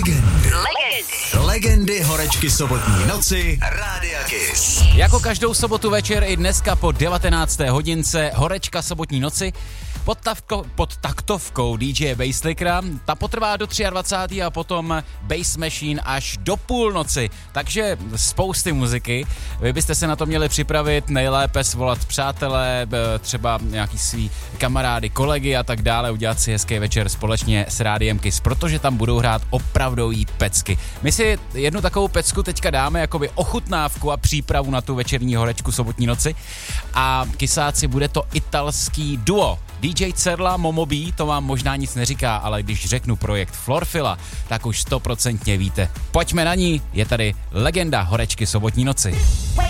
Legendy horečky sobotní noci Rádia Kiss. Jako každou sobotu večer i dneska po 19. hodince horečka sobotní noci pod taktovkou DJ Basslickera. Ta potrvá do 23. a potom Bass Machine až do půlnoci. Takže spousty muziky. Vy byste se na to měli připravit, nejlépe svolat přátelé, třeba nějaký svý kamarády, kolegy a tak dále, udělat si hezký večer společně s Rádiem Kiss, protože tam budou hrát opravdový pecky. My si jednu takovou pecku teďka dáme jakoby ochutnávku a přípravu na tu večerní horečku sobotní noci a kysáci bude to italský duo. DJ Cerla, Momo B, to vám možná nic neříká, ale když řeknu projekt Florfila, tak už 100% víte. Pojďme na ní, je tady legenda horečky sobotní noci.